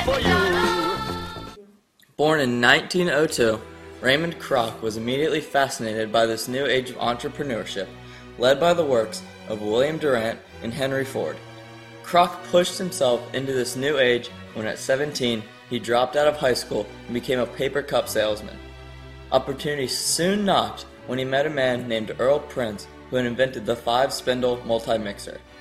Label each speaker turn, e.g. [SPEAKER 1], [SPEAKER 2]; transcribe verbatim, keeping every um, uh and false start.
[SPEAKER 1] Born in nineteen oh two, Raymond Kroc was immediately fascinated by this new age of entrepreneurship, led by the works of William Durant and Henry Ford. Kroc pushed himself into this new age when at seventeen he dropped out of high school and became a paper cup salesman. Opportunity soon knocked when he met a man named Earl Prince who had invented the five-spindle multi-mixer.